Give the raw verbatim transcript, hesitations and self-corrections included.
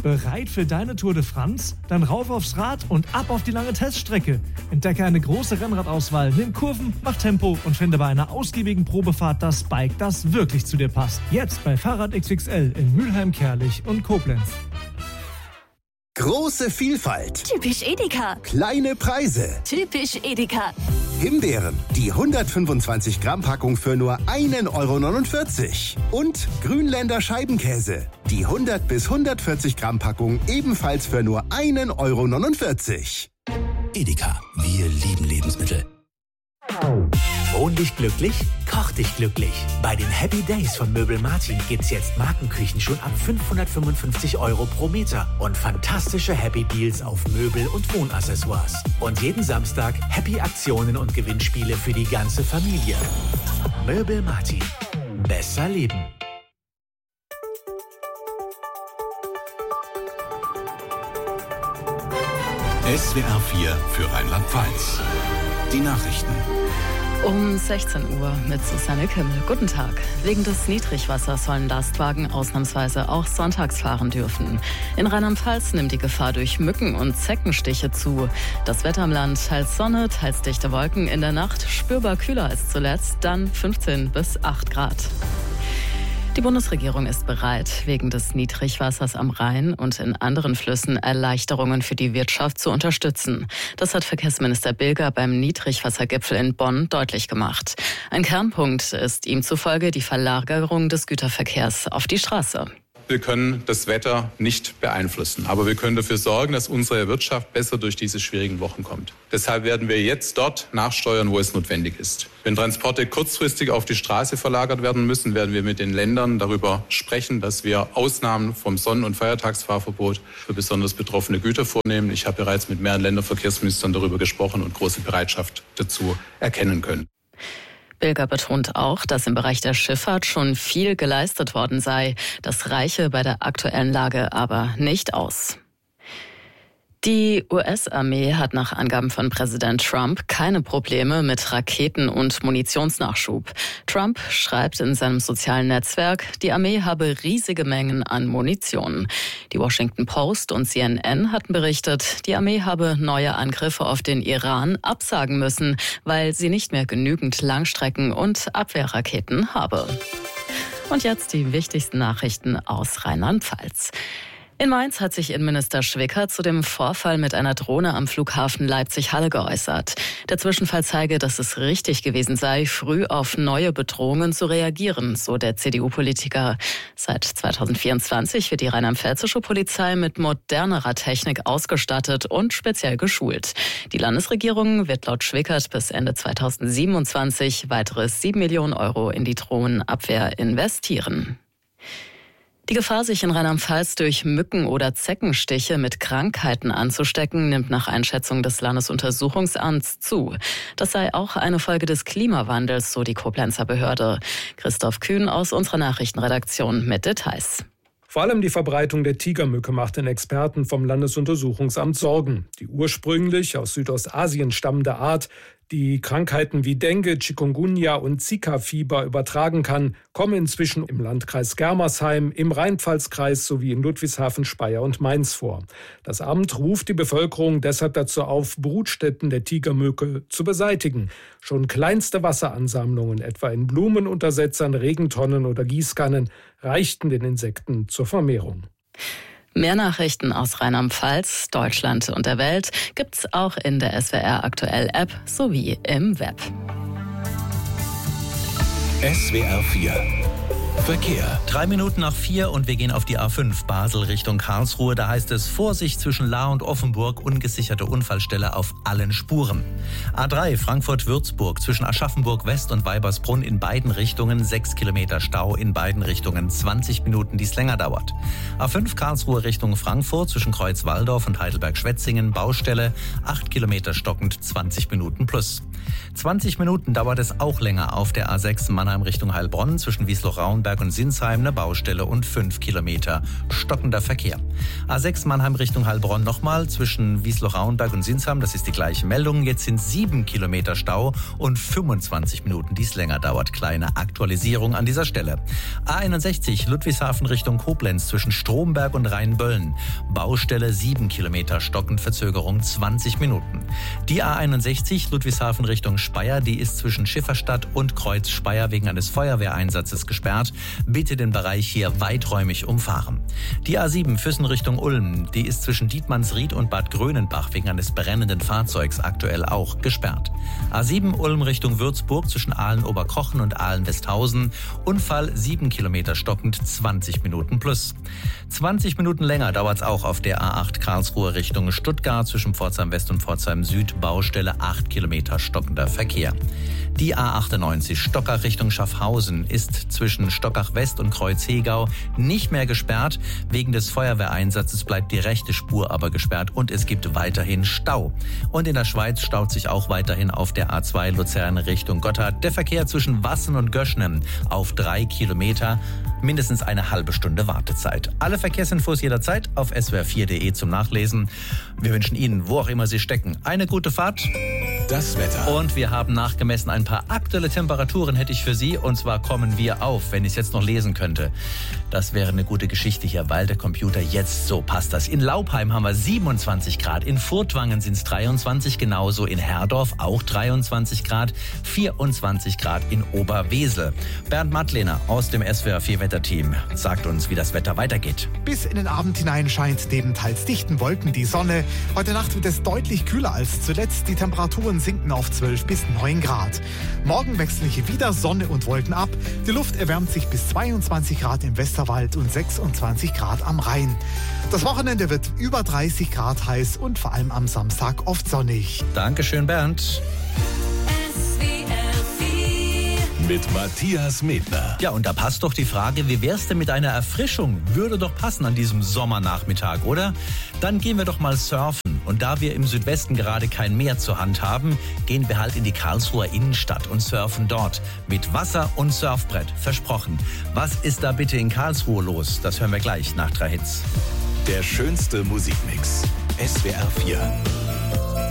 Bereit für deine Tour de France? Dann rauf aufs Rad und ab auf die lange Teststrecke. Entdecke eine große Rennradauswahl, nimm Kurven, mach Tempo und finde bei einer ausgiebigen Probefahrt das Bike, das wirklich zu dir passt. Jetzt bei Fahrrad X X L in Mülheim, Kerlich und Koblenz. Große Vielfalt. Typisch Edeka. Kleine Preise. Typisch Edeka. Himbeeren, die hundertfünfundzwanzig Gramm Packung für nur ein Euro neunundvierzig. Und Grünländer Scheibenkäse, die hundert bis hundertvierzig Gramm Packung ebenfalls für nur ein Euro neunundvierzig. Edeka, wir lieben Lebensmittel. Wohn dich glücklich, koch dich glücklich. Bei den Happy Days von Möbel Martin gibt's jetzt Markenküchen schon ab fünfhundertfünfundfünfzig Euro pro Meter und fantastische Happy Deals auf Möbel und Wohnaccessoires. Und jeden Samstag Happy Aktionen und Gewinnspiele für die ganze Familie. Möbel Martin. Besser leben. S W R vier für Rheinland-Pfalz. Die Nachrichten. Um sechzehn Uhr mit Susanne Kimmel. Guten Tag. Wegen des Niedrigwassers sollen Lastwagen ausnahmsweise auch sonntags fahren dürfen. In Rheinland-Pfalz nimmt die Gefahr durch Mücken- und Zeckenstiche zu. Das Wetter im Land, teils Sonne, teils dichte Wolken. In der Nacht spürbar kühler als zuletzt, dann fünfzehn bis acht Grad. Die Bundesregierung ist bereit, wegen des Niedrigwassers am Rhein und in anderen Flüssen Erleichterungen für die Wirtschaft zu unterstützen. Das hat Verkehrsminister Bilger beim Niedrigwassergipfel in Bonn deutlich gemacht. Ein Kernpunkt ist ihm zufolge die Verlagerung des Güterverkehrs auf die Straße. Wir können das Wetter nicht beeinflussen, aber wir können dafür sorgen, dass unsere Wirtschaft besser durch diese schwierigen Wochen kommt. Deshalb werden wir jetzt dort nachsteuern, wo es notwendig ist. Wenn Transporte kurzfristig auf die Straße verlagert werden müssen, werden wir mit den Ländern darüber sprechen, dass wir Ausnahmen vom Sonn- und Feiertagsfahrverbot für besonders betroffene Güter vornehmen. Ich habe bereits mit mehreren Länderverkehrsministern darüber gesprochen und große Bereitschaft dazu erkennen können. Bilger betont auch, dass im Bereich der Schifffahrt schon viel geleistet worden sei. Das reiche bei der aktuellen Lage aber nicht aus. Die U S-Armee hat nach Angaben von Präsident Trump keine Probleme mit Raketen- und Munitionsnachschub. Trump schreibt in seinem sozialen Netzwerk, die Armee habe riesige Mengen an Munition. Die Washington Post und C N N hatten berichtet, die Armee habe neue Angriffe auf den Iran absagen müssen, weil sie nicht mehr genügend Langstrecken- und Abwehrraketen habe. Und jetzt die wichtigsten Nachrichten aus Rheinland-Pfalz. In Mainz hat sich Innenminister Schwickert zu dem Vorfall mit einer Drohne am Flughafen Leipzig-Halle geäußert. Der Zwischenfall zeige, dass es richtig gewesen sei, früh auf neue Bedrohungen zu reagieren, so der C D U-Politiker. Seit zweitausendvierundzwanzig wird die rheinland-pfälzische Polizei mit modernerer Technik ausgestattet und speziell geschult. Die Landesregierung wird laut Schwickert bis Ende zweitausendsiebenundzwanzig weitere sieben Millionen Euro in die Drohnenabwehr investieren. Die Gefahr, sich in Rheinland-Pfalz durch Mücken- oder Zeckenstiche mit Krankheiten anzustecken, nimmt nach Einschätzung des Landesuntersuchungsamts zu. Das sei auch eine Folge des Klimawandels, so die Koblenzer Behörde. Christoph Kühn aus unserer Nachrichtenredaktion mit Details. Vor allem die Verbreitung der Tigermücke macht den Experten vom Landesuntersuchungsamt Sorgen. Die ursprünglich aus Südostasien stammende Art, die Krankheiten wie Dengue, Chikungunya und Zika-Fieber übertragen kann, kommen inzwischen im Landkreis Germersheim, im Rheinpfalzkreis sowie in Ludwigshafen, Speyer und Mainz vor. Das Amt ruft die Bevölkerung deshalb dazu auf, Brutstätten der Tigermücke zu beseitigen. Schon kleinste Wasseransammlungen, etwa in Blumenuntersetzern, Regentonnen oder Gießkannen, reichten den Insekten zur Vermehrung. Mehr Nachrichten aus Rheinland-Pfalz, Deutschland und der Welt gibt's auch in der S W R Aktuell App sowie im Web. S W R vier Verkehr. Drei Minuten nach vier und wir gehen auf die A fünf Basel Richtung Karlsruhe. Da heißt es Vorsicht zwischen Lahr und Offenburg, ungesicherte Unfallstelle auf allen Spuren. A drei Frankfurt-Würzburg zwischen Aschaffenburg West und Weibersbrunn in beiden Richtungen, sechs Kilometer Stau in beiden Richtungen, zwanzig Minuten, die es länger dauert. A fünf Karlsruhe Richtung Frankfurt zwischen Kreuz-Walldorf und Heidelberg-Schwetzingen, Baustelle, acht Kilometer stockend, zwanzig Minuten plus. zwanzig Minuten dauert es auch länger auf der A sechs Mannheim Richtung Heilbronn zwischen Wiesloch-Raun Wiesloch-Rauenberg und Sinsheim eine Baustelle und fünf Kilometer stockender Verkehr. A sechs Mannheim Richtung Heilbronn nochmal zwischen Wiesloch-Rauenberg und Sinsheim. Das ist die gleiche Meldung. Jetzt sind sieben Kilometer Stau und fünfundzwanzig Minuten, die es länger dauert. Kleine Aktualisierung an dieser Stelle. A einundsechzig Ludwigshafen Richtung Koblenz zwischen Stromberg und Rheinböllen. Baustelle sieben Kilometer, stockend Verzögerung zwanzig Minuten. Die A einundsechzig Ludwigshafen Richtung Speyer, die ist zwischen Schifferstadt und Kreuz Speyer wegen eines Feuerwehreinsatzes gesperrt. Bitte den Bereich hier weiträumig umfahren. Die A sieben Füssen Richtung Ulm, die ist zwischen Dietmannsried und Bad Grönenbach wegen eines brennenden Fahrzeugs aktuell auch gesperrt. A sieben Ulm Richtung Würzburg zwischen Aalen-Oberkochen und Aalen-Westhausen. Unfall sieben Kilometer stockend, zwanzig Minuten plus. zwanzig Minuten länger dauert es auch auf der A acht Karlsruhe Richtung Stuttgart zwischen Pforzheim West und Pforzheim Süd. Baustelle acht Kilometer stockender Verkehr. Die A achtundneunzig Stockach Richtung Schaffhausen ist zwischen Stockach West und Kreuz-Hegau nicht mehr gesperrt. Wegen des Feuerwehreinsatzes bleibt die rechte Spur aber gesperrt und es gibt weiterhin Stau. Und in der Schweiz staut sich auch weiterhin auf der A zwei Luzern Richtung Gotthard der Verkehr zwischen Wassen und Göschnem auf drei Kilometer. Mindestens eine halbe Stunde Wartezeit. Alle Verkehrsinfos jederzeit auf s w r vier punkt d e zum Nachlesen. Wir wünschen Ihnen, wo auch immer Sie stecken, eine gute Fahrt. Das Wetter. Und wir haben nachgemessen ein paar aktuelle Temperaturen hätte ich für Sie. Und zwar kommen wir auf, wenn ich es jetzt noch lesen könnte. Das wäre eine gute Geschichte hier, weil der Computer jetzt so passt das. In Laupheim haben wir siebenundzwanzig Grad, in Furtwangen sind es dreiundzwanzig, genauso in Herdorf auch dreiundzwanzig Grad, vierundzwanzig Grad in Oberwesel. Bernd Mattlehner aus dem S W R vier Wetterteam sagt uns, wie das Wetter weitergeht. Bis in den Abend hinein scheint neben teils dichten Wolken die Sonne. Heute Nacht wird es deutlich kühler als zuletzt. Die Temperaturen sinken auf zwölf bis neun Grad. Morgen wechseln hier wieder Sonne und Wolken ab. Die Luft erwärmt sich bis zweiundzwanzig Grad im Westerwald und sechsundzwanzig Grad am Rhein. Das Wochenende wird über dreißig Grad heiß und vor allem am Samstag oft sonnig. Dankeschön, Bernd. Mit Matthias Medner. Ja, und da passt doch die Frage, wie wär's denn mit einer Erfrischung? Würde doch passen an diesem Sommernachmittag, oder? Dann gehen wir doch mal surfen. Und da wir im Südwesten gerade kein Meer zur Hand haben, gehen wir halt in die Karlsruher Innenstadt und surfen dort. Mit Wasser und Surfbrett. Versprochen. Was ist da bitte in Karlsruhe los? Das hören wir gleich nach drei Hits. Der schönste Musikmix. S W R vier.